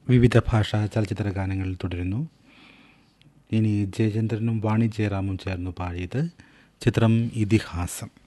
വിവിധ ഭാഷാ ചലച്ചിത്ര ഗാനങ്ങൾ തുടരുന്നു. ഇനി ജയചന്ദ്രനും വാണി ജയറാമും ചേർന്ന് പാടിയത് ചിത്രം ഇതിഹാസം.